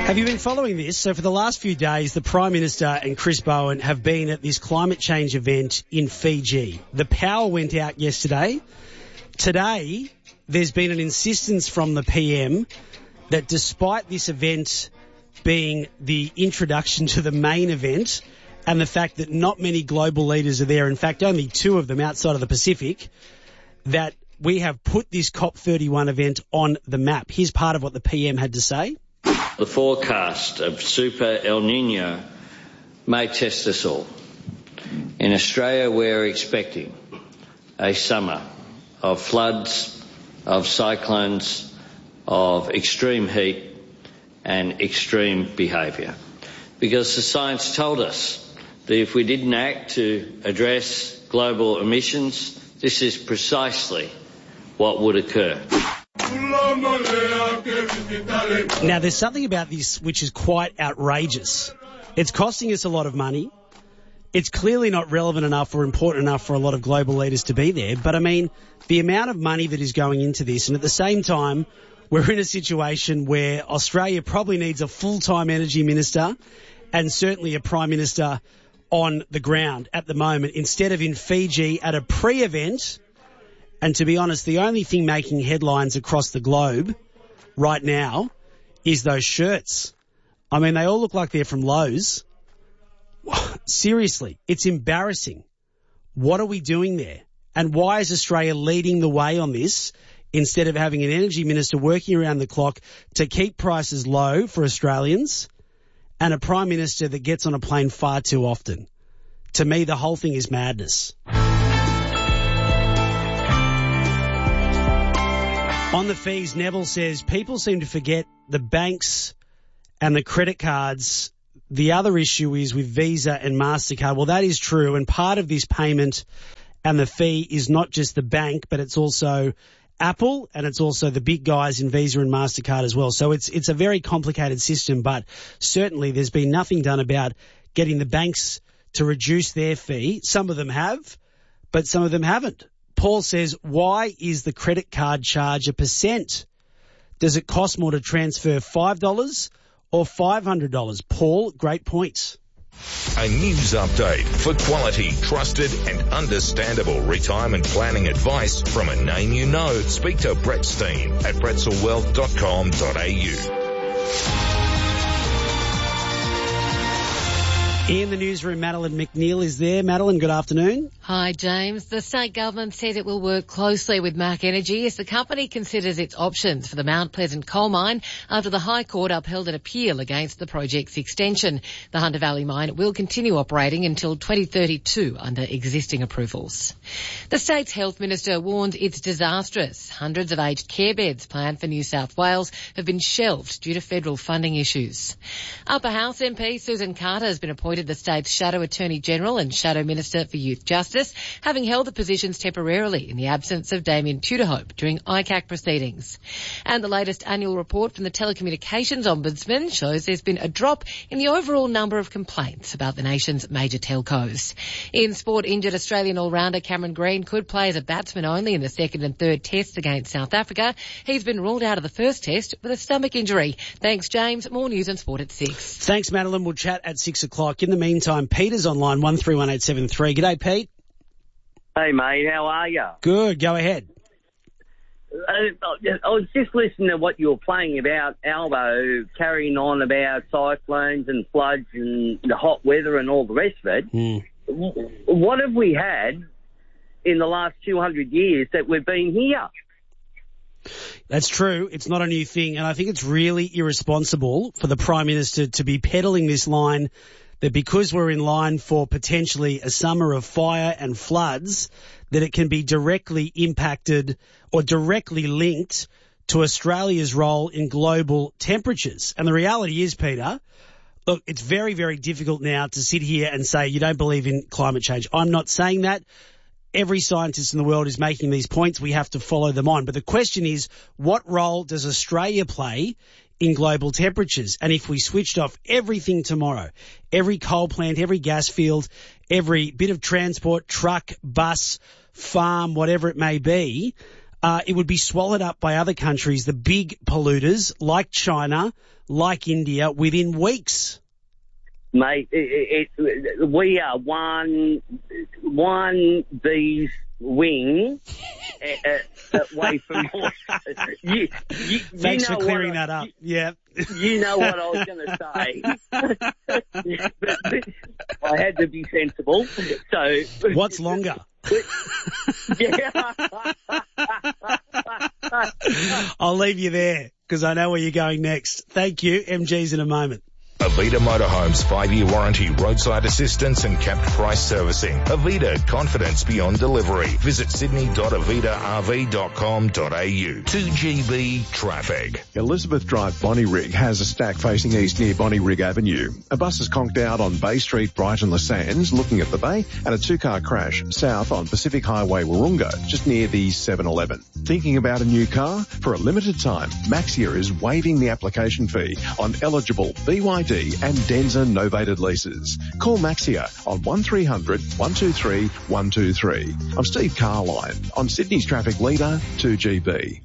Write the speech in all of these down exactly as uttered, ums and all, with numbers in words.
Have you been following this? So for the last few days, the Prime Minister and Chris Bowen have been at this climate change event in Fiji. The power went out yesterday. Today, there's been an insistence from the P M that despite this event being the introduction to the main event and the fact that not many global leaders are there, in fact, only two of them outside of the Pacific, that we have put this COP thirty-one event on the map. Here's part of what the P M had to say. The forecast of Super El Nino may test us all. In Australia, we're expecting a summer of floods, of cyclones, of extreme heat and extreme behaviour. Because the science told us that if we didn't act to address global emissions, this is precisely what would occur. Now, there's something about this which is quite outrageous. It's costing us a lot of money. It's clearly not relevant enough or important enough for a lot of global leaders to be there. But, I mean, the amount of money that is going into this, and at the same time, we're in a situation where Australia probably needs a full-time energy minister and certainly a prime minister on the ground at the moment, instead of in Fiji at a pre-event. And to be honest, the only thing making headlines across the globe right now is those shirts. I mean, they all look like they're from Lowe's. Seriously, it's embarrassing. What are we doing there? And why is Australia leading the way on this instead of having an energy minister working around the clock to keep prices low for Australians and a prime minister that gets on a plane far too often? To me, the whole thing is madness. On the fees, Neville says people seem to forget the banks and the credit cards. The other issue is with Visa and MasterCard. Well, that is true. And part of this payment and the fee is not just the bank, but it's also Apple and it's also the big guys in Visa and MasterCard as well. So it's it's a very complicated system, but certainly there's been nothing done about getting the banks to reduce their fee. Some of them have, but some of them haven't. Paul says, why is the credit card charge a percent? Does it cost more to transfer five dollars or five hundred dollars? Paul, great points. A news update for quality, trusted and understandable retirement planning advice from a name you know. Speak to Brett Steen at pretzel wealth dot com dot a u. In the newsroom, Madeline McNeil is there. Madeline, good afternoon. Hi, James. The state government says it will work closely with Mac Energy as the company considers its options for the Mount Pleasant coal mine after the High Court upheld an appeal against the project's extension. The Hunter Valley mine will continue operating until twenty thirty-two under existing approvals. The state's health minister warns it's disastrous. Hundreds of aged care beds planned for New South Wales have been shelved due to federal funding issues. Upper House M P Susan Carter has been appointed the state's Shadow Attorney General and Shadow Minister for Youth Justice, having held the positions temporarily in the absence of Damien Tudorhope during I C A C proceedings. And the latest annual report from the Telecommunications Ombudsman shows there's been a drop in the overall number of complaints about the nation's major telcos. In sport, injured Australian all-rounder Cameron Green could play as a batsman only in the second and third tests against South Africa. He's been ruled out of the first test with a stomach injury. Thanks, James. More news and sport at six. Thanks, Madeline. We'll chat at six o'clock. In the meantime, Peter's on line one three one eight seven three. G'day, Pete. Hey, mate. How are you? Good. Go ahead. Uh, I was just listening to what you were playing about Albo carrying on about cyclones and floods and the hot weather and all the rest of it. Mm. What have we had in the last two hundred years that we've been here? That's true. It's not a new thing. And I think it's really irresponsible for the Prime Minister to be peddling this line that because we're in line for potentially a summer of fire and floods, that it can be directly impacted or directly linked to Australia's role in global temperatures. And the reality is, Peter, look, it's very, very difficult now to sit here and say you don't believe in climate change. I'm not saying that. Every scientist in the world is making these points. We have to follow them on. But the question is, what role does Australia play in global temperatures? And if we switched off everything tomorrow, every coal plant, every gas field, every bit of transport, truck, bus, farm, whatever it may be, uh, it would be swallowed up by other countries, the big polluters like China, like India, within weeks. Mate, it, it, we are one, one bee's wing uh, away from more. You, you, Thanks you know for clearing I, that up. You, yeah. You know what I was going to say. but, but I had to be sensible. So what's longer? Yeah. I'll leave you there because I know where you're going next. Thank you. M G's in a moment. Avita Motorhomes five-year warranty, roadside assistance and capped price servicing. Avita, confidence beyond delivery. Visit sydney dot avita r v dot com dot a u. two G B traffic. Elizabeth Drive Bonnyrigg has a stack facing east near Bonnyrigg Avenue. A bus is conked out on Bay Street, Brighton Le Sands, looking at the bay, and a two-car crash south on Pacific Highway Wahroonga, just near the seven eleven. Thinking about a new car? For a limited time, Maxia is waiving the application fee on eligible B Y D and Denza novated leases. Call Maxia on one three hundred, one two three, one two three. I'm Steve Carline on Sydney's traffic leader, two G B.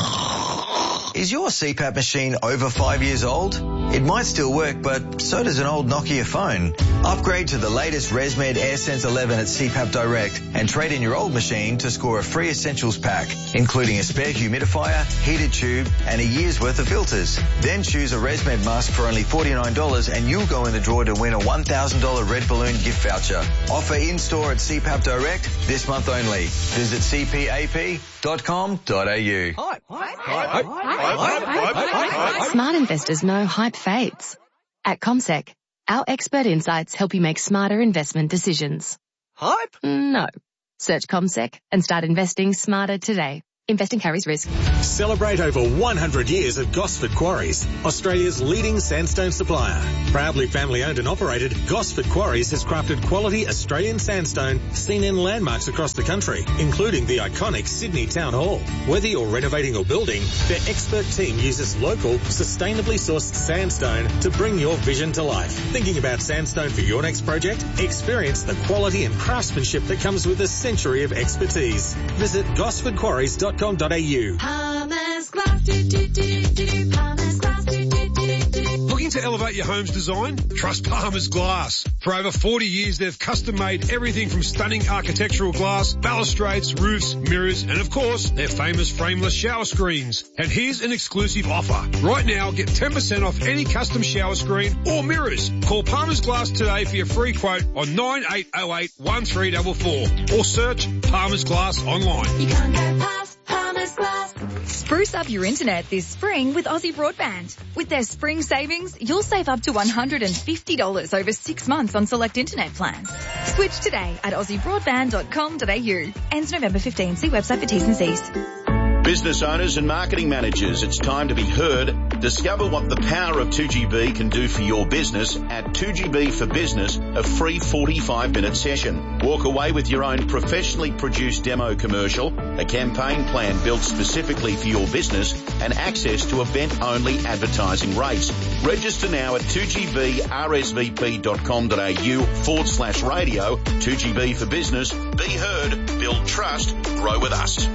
Is your C PAP machine over five years old? It might still work, but so does an old Nokia phone. Upgrade to the latest ResMed AirSense eleven at C PAP Direct and trade in your old machine to score a free essentials pack, including a spare humidifier, heated tube, and a year's worth of filters. Then choose a ResMed mask for only forty-nine dollars and you'll go in the draw to win a one thousand dollars Red Balloon gift voucher. Offer in-store at C PAP Direct this month only. Visit c p a p dot com dot a u. Hype. Hype. Hype. Hype. Hype. Smart investors know hype fades. At CommSec, our expert insights help you make smarter investment decisions. Hype? No. Search CommSec and start investing smarter today. Investing carries risk. Celebrate over one hundred years of Gosford Quarries, Australia's leading sandstone supplier. Proudly family owned and operated, Gosford Quarries has crafted quality Australian sandstone seen in landmarks across the country, including the iconic Sydney Town Hall. Whether you're renovating or building, their expert team uses local, sustainably sourced sandstone to bring your vision to life. Thinking about sandstone for your next project? Experience the quality and craftsmanship that comes with a century of expertise. Visit gosford quarries dot com dot a u. Palmer's Glass, do, do, do, do, do, Palmer's Glass, do, do, do, do. Looking to elevate your home's design? Trust Palmer's Glass. For over forty years, they've custom-made everything from stunning architectural glass, balustrades, roofs, mirrors, and of course, their famous frameless shower screens. And here's an exclusive offer. Right now, get ten percent off any custom shower screen or mirrors. Call Palmer's Glass today for your free quote on nine eight oh eight, one three four four or search Palmer's Glass online. You can't go past Palmer's Glass. Spruce up your internet this spring with Aussie Broadband. With their spring savings, you'll save up to one hundred fifty dollars over six months on select internet plans. Switch today at aussie broadband dot com dot a u. Ends November fifteenth. See website for T's and C's. Business owners and marketing managers, it's time to be heard. Discover what the power of two G B can do for your business at two G B for Business, a free forty-five minute session. Walk away with your own professionally produced demo commercial, a campaign plan built specifically for your business, and access to event-only advertising rates. Register now at two G B r s v p dot com dot a u forward slash radio. two G B for Business. Be heard, build trust, grow with us.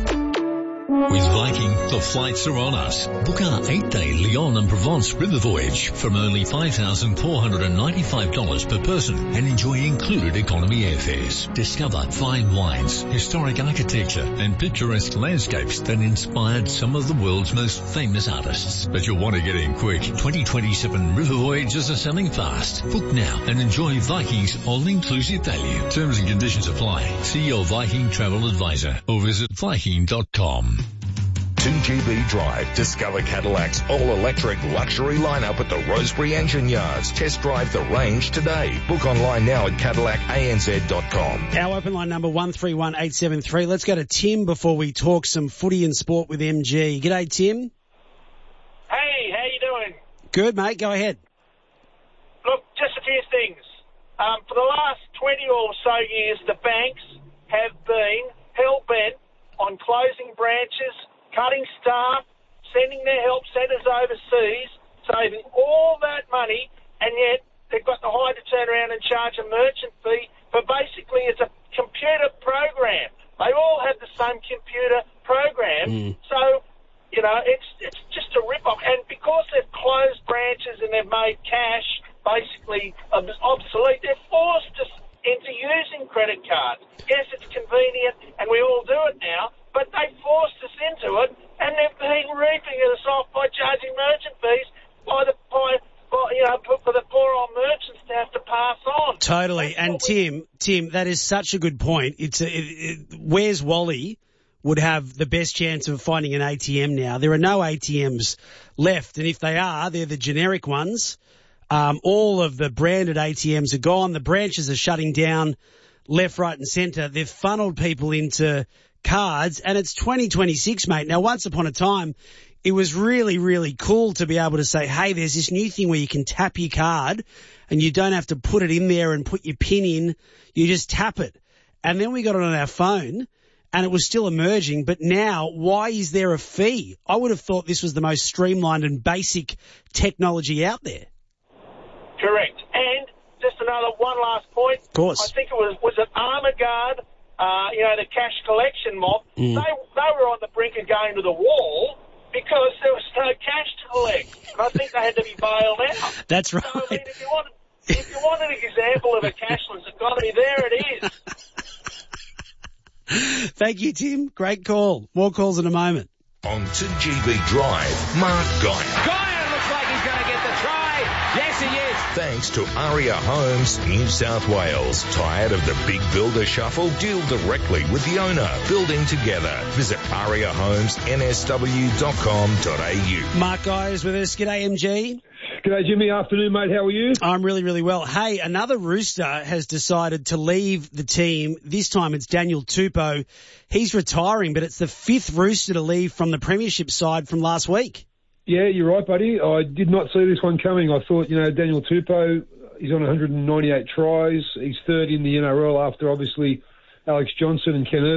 With Viking, the flights are on us. Book our eight-day Lyon and Provence river voyage from only five thousand four hundred ninety-five dollars per person and enjoy included economy airfares. Discover fine wines, historic architecture and picturesque landscapes that inspired some of the world's most famous artists. But you'll want to get in quick. twenty twenty-seven river voyages are selling fast. Book now and enjoy Viking's all-inclusive value. Terms and conditions apply. See your Viking travel advisor or visit viking dot com. two G B Drive. Discover Cadillac's all-electric luxury lineup at the Rosebery Engine Yards. Test drive the range today. Book online now at cadillac a n z dot com. Our open line number one three one eight seven three. Let's go to Tim before we talk some footy and sport with M G. G'day, Tim. Hey, how you doing? Good, mate. Go ahead. Look, just a few things. Um, for the last twenty or so years, the banks have been hell-bent on closing branches, cutting staff, sending their help centres overseas, saving all that money, and yet they've got the high to turn around and charge a merchant fee for basically it's a computer program. They all have the same computer program. Mm. So, you know, it's it's just a rip-off. And because they've closed branches and they've made cash basically ob- obsolete, they're forced us into using credit cards. Yes, it's convenient, and we all do it now, but they forced us into it, and they've been reaping us off by charging merchant fees by the by, by you know for for the poor old merchants to have to pass on. Totally. And Tim, Tim, that is such a good point. It's a, it, it, where's Wally would have the best chance of finding an A T M now. There are no A T Ms left, and if they are, they're the generic ones. Um, all of the branded A T Ms are gone. The branches are shutting down left, right and centre. They've funneled people into cards, and it's twenty twenty-six, mate. Now, once upon a time, it was really, really cool to be able to say, hey, there's this new thing where you can tap your card and you don't have to put it in there and put your PIN in. You just tap it. And then we got it on our phone and it was still emerging. But now, why is there a fee? I would have thought this was the most streamlined and basic technology out there. Correct. And just another one last point. Of course. I think it was, was it Armour Guard, uh, you know, the cash collection mob. Mm. They, they were on the brink of going to the wall because there was no cash to collect. And I think they had to be bailed out. That's right. So, I mean, if you want, if you want an example of a cashless economy, there it is. Thank you, Tim. Great call. More calls in a moment. On two G B Drive, Mark Guyer. Guyer looks like he's going to get the try. Yes, he is. Thanks to Aria Homes, New South Wales. Tired of the big builder shuffle? Deal directly with the owner. Building together. Visit aria homes n s w dot com dot a u. Mark Guyer is with us. G'day, M G. G'day, Jimmy. Afternoon, mate. How are you? I'm really, really well. Hey, another Rooster has decided to leave the team. This time it's Daniel Tupou. He's retiring, but it's the fifth Rooster to leave from the premiership side from last week. Yeah, you're right, buddy. I did not see this one coming. I thought, you know, Daniel Tupou, he's on one hundred ninety-eight tries. He's third in the N R L after, obviously, Alex Johnson and Ken